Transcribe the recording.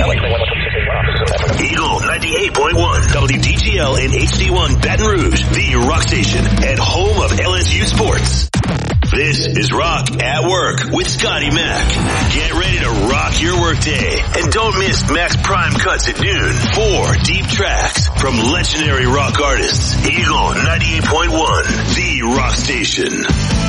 Eagle 98.1, WDGL and HD1 Baton Rouge, the rock station and home of LSU sports. This is Rock at Work with Scotty Mac. Get ready to rock your workday. And don't miss Mac's Prime Cuts at noon. 4 deep tracks from legendary rock artists. Eagle 98.1, the rock station.